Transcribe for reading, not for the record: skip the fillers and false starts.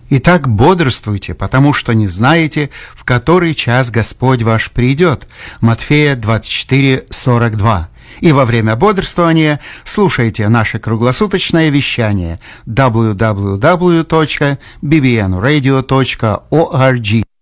Итак, бодрствуйте, потому что не знаете, в который час Господь ваш придет. Матфея 24:42. И во время бодрствования слушайте наше круглосуточное вещание www.bbnradio.org.